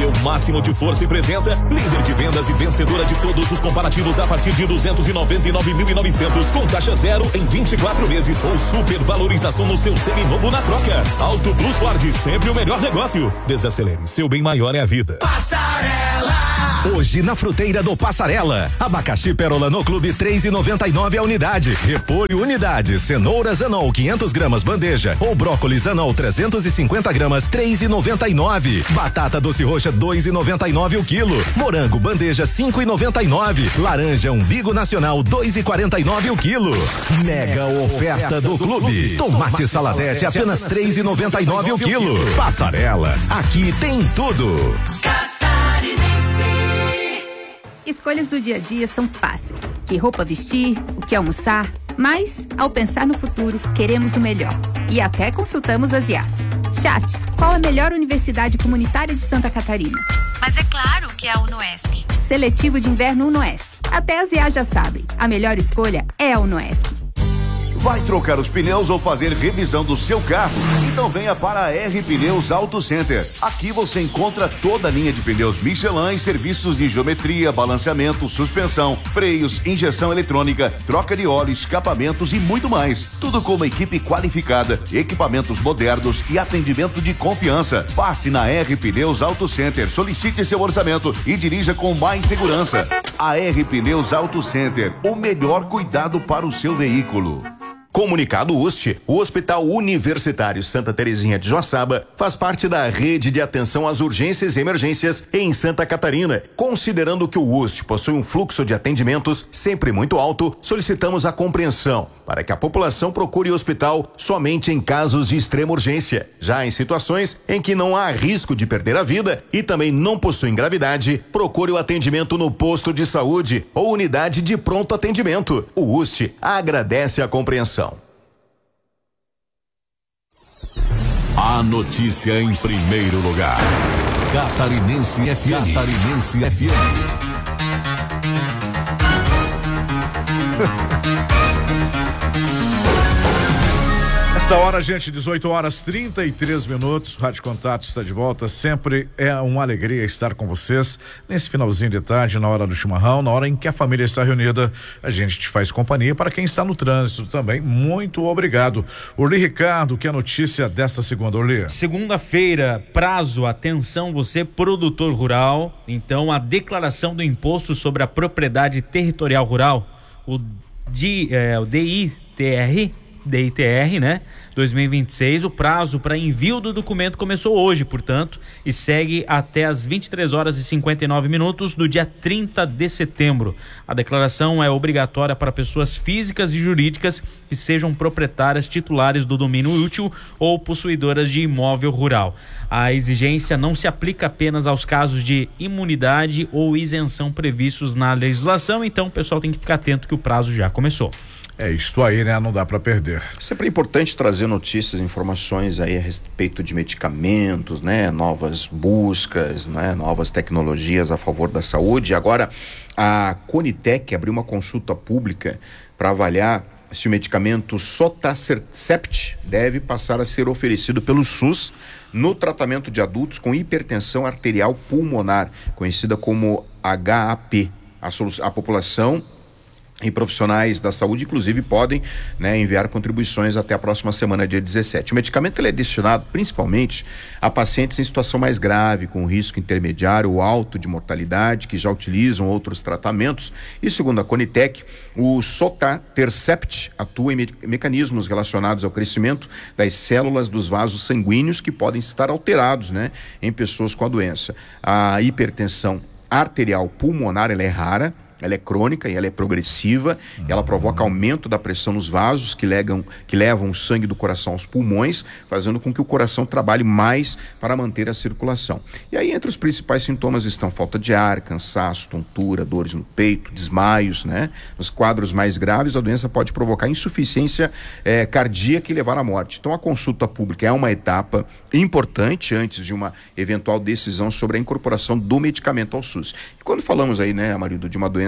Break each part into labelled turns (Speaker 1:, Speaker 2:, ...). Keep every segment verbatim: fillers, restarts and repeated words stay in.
Speaker 1: Seu máximo de força e presença, líder de vendas e vencedora de todos os comparativos a partir de duzentos e noventa e nove mil e novecentos, com taxa zero em vinte e quatro vezes ou supervalorização no seu seminovo na troca. Auto Plus Ford, sempre o melhor negócio. Desacelere, seu bem maior é a vida.
Speaker 2: Passarela! Hoje na Fruteira do Passarela, abacaxi pérola no clube três e noventa e nove a unidade, repolho unidade, cenoura Zanol quinhentos gramas bandeja ou brócolis Zanol trezentos e cinquenta gramas três e noventa e nove, batata doce roxa dois e noventa e nove o quilo, morango bandeja cinco e noventa e nove, laranja umbigo nacional dois e quarenta e nove o quilo. Mega oferta do clube, tomate saladete apenas três e noventa e nove o quilo. Passarela, aqui tem tudo.
Speaker 3: Escolhas do dia a dia são fáceis. Que roupa vestir, o que almoçar, mas, ao pensar no futuro, queremos o melhor. E até consultamos as I As. Chat, qual a melhor universidade comunitária de Santa Catarina?
Speaker 4: Mas é claro que é a UNOESC.
Speaker 3: Seletivo de inverno UNOESC. Até as I As já sabem. A melhor escolha é a UNOESC.
Speaker 5: Vai trocar os pneus ou fazer revisão do seu carro? Então venha para a R Pneus Auto Center. Aqui você encontra toda a linha de pneus Michelin e serviços de geometria, balanceamento, suspensão, freios, injeção eletrônica, troca de óleo, escapamentos e muito mais. Tudo com uma equipe qualificada, equipamentos modernos e atendimento de confiança. Passe na R Pneus Auto Center, solicite seu orçamento e dirija com mais segurança. A R Pneus Auto Center, o melhor cuidado para o seu veículo.
Speaker 6: Comunicado U S T, o Hospital Universitário Santa Terezinha de Joaçaba faz parte da rede de atenção às urgências e emergências em Santa Catarina. Considerando que o U S T possui um fluxo de atendimentos sempre muito alto, solicitamos a compreensão para que a população procure o hospital somente em casos de extrema urgência. Já em situações em que não há risco de perder a vida e também não possuem gravidade, procure o atendimento no posto de saúde ou unidade de pronto atendimento. O U S T agradece a compreensão.
Speaker 1: A notícia em primeiro lugar. Catarinense F M. Catarinense F M.
Speaker 7: Esta hora, gente, dezoito horas trinta e três minutos. Rádio Contato está de volta. Sempre é uma alegria estar com vocês nesse finalzinho de tarde, na hora do chimarrão, na hora em que a família está reunida. A gente te faz companhia. Para quem está no trânsito também, muito obrigado. Urli Ricardo, que é a notícia desta segunda, Urli?
Speaker 8: Segunda-feira, prazo, atenção, você produtor rural. Então, a declaração do imposto sobre a propriedade territorial rural, o, D, é, o D I T R, D I T R, né? dois mil e vinte e seis, o prazo para envio do documento começou hoje, portanto, e segue até às vinte e três horas e cinquenta e nove minutos do dia trinta de setembro. A declaração é obrigatória para pessoas físicas e jurídicas que sejam proprietárias titulares do domínio útil ou possuidoras de imóvel rural. A exigência não se aplica apenas aos casos de imunidade ou isenção previstos na legislação, então o pessoal tem que ficar atento que o prazo já começou.
Speaker 7: É isto aí, né? Não dá para perder.
Speaker 6: Sempre é importante trazer notícias, informações aí a respeito de medicamentos, né? Novas buscas, né? Novas tecnologias a favor da saúde. Agora, a Conitec abriu uma consulta pública para avaliar se o medicamento Sotacercept deve passar a ser oferecido pelo SUS no tratamento de adultos com hipertensão arterial pulmonar, conhecida como H A P. A, a população e profissionais da saúde, inclusive, podem, né, enviar contribuições até a próxima semana, dia dezessete. O medicamento ele é destinado principalmente a pacientes em situação mais grave, com risco intermediário ou alto de mortalidade, que já utilizam outros tratamentos. E segundo a Conitec, o Sotacercept atua em me- mecanismos relacionados ao crescimento das células dos vasos sanguíneos que podem estar alterados, né, em pessoas com a doença. A hipertensão arterial pulmonar ela é rara, ela é crônica e ela é progressiva, uhum. Ela provoca aumento da pressão nos vasos que, legam, que levam o sangue do coração aos pulmões, fazendo com que o coração trabalhe mais para manter a circulação. E aí entre os principais sintomas estão falta de ar, cansaço, tontura, dores no peito, desmaios, né? Nos quadros mais graves, a doença pode provocar insuficiência eh, cardíaca e levar à morte. Então a consulta pública é uma etapa importante antes de uma eventual decisão sobre a incorporação do medicamento ao SUS. E quando falamos aí, né, Amarildo, de uma doença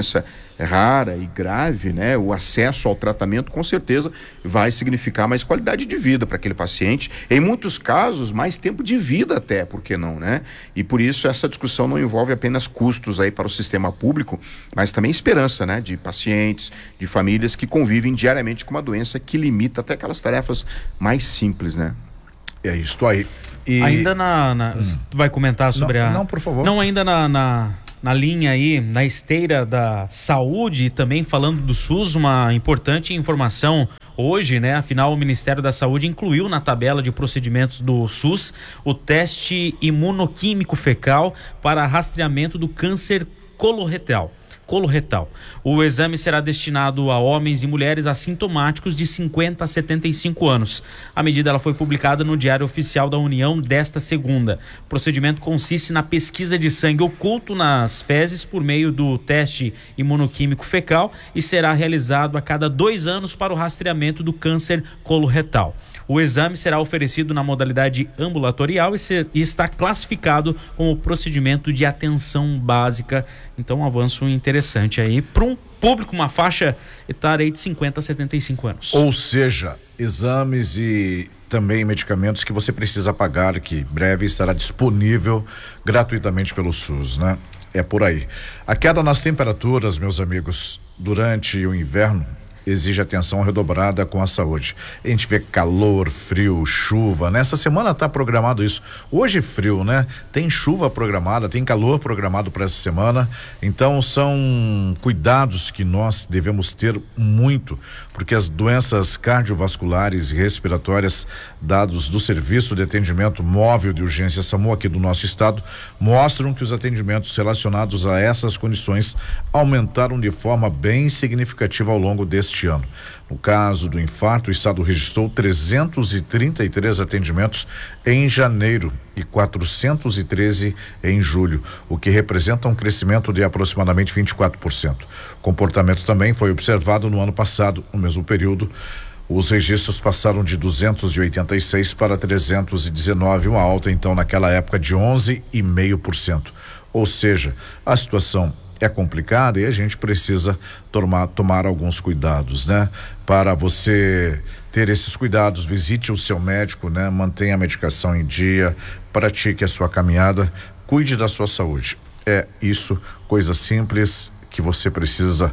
Speaker 6: doença rara e grave, né? O acesso ao tratamento com certeza vai significar mais qualidade de vida para aquele paciente, em muitos casos mais tempo de vida até, por que não, né? E por isso essa discussão não envolve apenas custos aí para o sistema público, mas também esperança, né? De pacientes, de famílias que convivem diariamente com uma doença que limita até aquelas tarefas mais simples, né?
Speaker 7: É isso aí. E...
Speaker 8: Ainda na, na hum. tu vai comentar sobre
Speaker 7: não,
Speaker 8: a...
Speaker 7: Não, por favor.
Speaker 8: Não, ainda na... na... na linha aí, na esteira da saúde e também falando do SUS, uma importante informação hoje, né? Afinal, o Ministério da Saúde incluiu na tabela de procedimentos do SUS o teste imunoquímico fecal para rastreamento do câncer coloretal. coloretal. O exame será destinado a homens e mulheres assintomáticos de cinquenta a setenta e cinco anos. A medida ela foi publicada no Diário Oficial da União desta segunda. O procedimento consiste na pesquisa de sangue oculto nas fezes por meio do teste imunoquímico fecal e será realizado a cada dois anos para o rastreamento do câncer coloretal. O exame será oferecido na modalidade ambulatorial e, se, e está classificado como procedimento de atenção básica. Então, um avanço interessante aí para um público, uma faixa etária aí de cinquenta a setenta e cinco anos.
Speaker 7: Ou seja, exames e também medicamentos que você precisa pagar, que breve estará disponível gratuitamente pelo SUS, né? É por aí. A queda nas temperaturas, meus amigos, durante o inverno, exige atenção redobrada com a saúde. A gente vê calor, frio, chuva. Nessa semana está programado isso. Hoje frio, né? Tem chuva programada, tem calor programado para essa semana. Então são cuidados que nós devemos ter muito, porque as doenças cardiovasculares e respiratórias, dados do Serviço de Atendimento Móvel de Urgência SAMU aqui do nosso estado, mostram que os atendimentos relacionados a essas condições aumentaram de forma bem significativa ao longo deste ano. No caso do infarto, o estado registrou trezentos e trinta e três atendimentos em janeiro e quatrocentos e treze em julho, o que representa um crescimento de aproximadamente vinte e quatro por cento. O comportamento também foi observado no ano passado, no mesmo período. Os registros passaram de duzentos e oitenta e seis para trezentos e dezenove, uma alta então naquela época de onze vírgula cinco por cento. Ou seja, a situação é complicada e a gente precisa tomar, tomar alguns cuidados, né? Para você ter esses cuidados, visite o seu médico, né? Mantenha a medicação em dia, pratique a sua caminhada, cuide da sua saúde. É isso, coisa simples que você precisa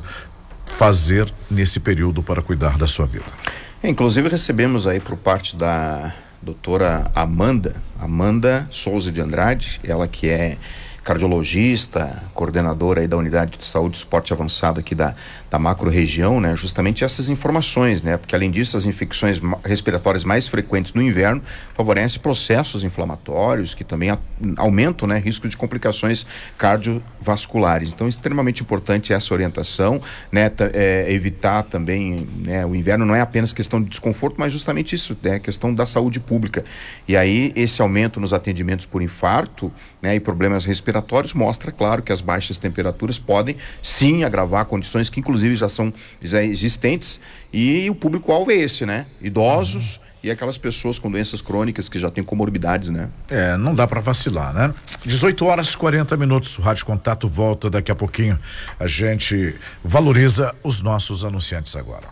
Speaker 7: fazer nesse período para cuidar da sua vida.
Speaker 6: Inclusive recebemos aí por parte da doutora Amanda, Amanda Souza de Andrade, ela que é cardiologista, coordenadora aí da unidade de saúde e suporte avançado aqui da, da macro região, né? Justamente essas informações, né? Porque além disso, as infecções respiratórias mais frequentes no inverno favorecem processos inflamatórios que também a, aumentam, né? Risco de complicações cardiovasculares. Então, é extremamente importante essa orientação, né? T- é, evitar também, né? O inverno não é apenas questão de desconforto, mas justamente isso, né? Questão da saúde pública. E aí, esse aumento nos atendimentos por infarto, né? E problemas respiratórios mostra, claro, que as baixas temperaturas podem sim agravar condições que inclusive já são já existentes, e o público-alvo é esse, né? Idosos, uhum. E aquelas pessoas com doenças crônicas que já têm comorbidades, né?
Speaker 7: É, não dá para vacilar, né? dezoito horas e quarenta minutos, o Rádio Contato volta daqui a pouquinho. A gente valoriza os nossos anunciantes agora.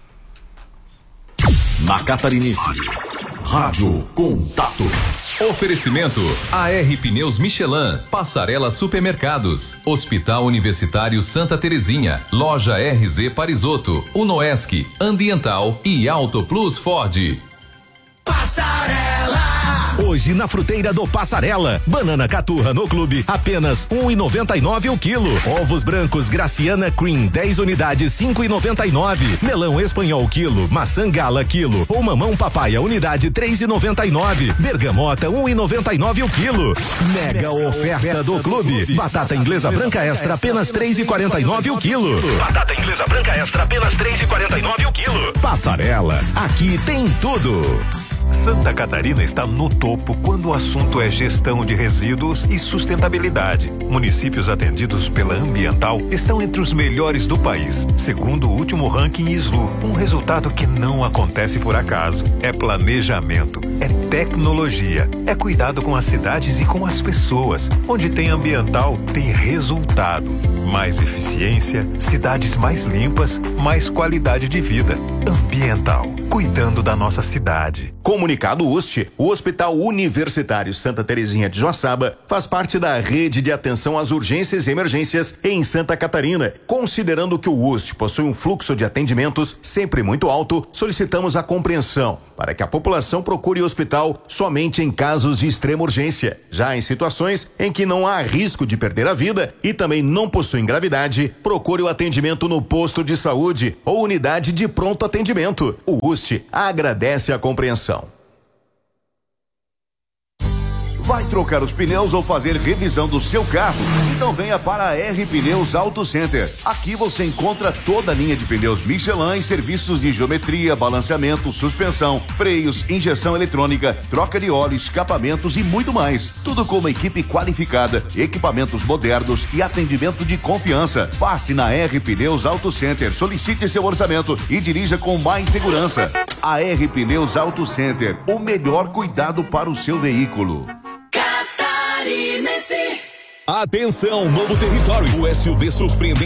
Speaker 1: Na Catarinense, Rádio Contato. Oferecimento A R Pneus Michelin, Passarela Supermercados, Hospital Universitário Santa Terezinha, Loja R Z Parisotto, Unoesc, Ambiental e Auto Plus Ford.
Speaker 2: Passarela! Hoje na fruteira do Passarela, banana caturra no clube, apenas um e noventa e nove o quilo. Ovos brancos Graciana Cream, dez unidades, cinco e noventa e nove. Melão espanhol quilo, maçã gala quilo ou mamão papaya unidade, três e noventa e nove. Bergamota um e noventa e nove o quilo. Mega oferta do clube. Batata inglesa branca extra apenas três e quarenta e nove o quilo. Batata inglesa branca extra apenas três e quarenta e nove o quilo. Passarela, aqui tem tudo.
Speaker 9: Santa Catarina está no topo quando o assunto é gestão de resíduos e sustentabilidade. Municípios atendidos pela Ambiental estão entre os melhores do país, segundo o último ranking I S L U. Um resultado que não acontece por acaso. É planejamento, é tecnologia, é cuidado com as cidades e com as pessoas. Onde tem Ambiental, tem resultado. Mais eficiência, cidades mais limpas, mais qualidade de vida. Ambiental, cuidando da nossa cidade.
Speaker 10: Comunicado U S T, o Hospital Universitário Santa Terezinha de Joaçaba faz parte da rede de atenção às urgências e emergências em Santa Catarina. Considerando que o U S T possui um fluxo de atendimentos sempre muito alto, solicitamos a compreensão para que a população procure o hospital somente em casos de extrema urgência. Já em situações em que não há risco de perder a vida e também não possui gravidade, procure o atendimento no posto de saúde ou unidade de pronto atendimento. O U S T agradece a compreensão.
Speaker 5: Vai trocar os pneus ou fazer revisão do seu carro? Então venha para a R Pneus Auto Center. Aqui você encontra toda a linha de pneus Michelin e serviços de geometria, balanceamento, suspensão, freios, injeção eletrônica, troca de óleo, escapamentos e muito mais. Tudo com uma equipe qualificada, equipamentos modernos e atendimento de confiança. Passe na R Pneus Auto Center, solicite seu orçamento e dirija com mais segurança. A R Pneus Auto Center, o melhor cuidado para o seu veículo.
Speaker 1: Atenção, novo território. O S U V surpreendente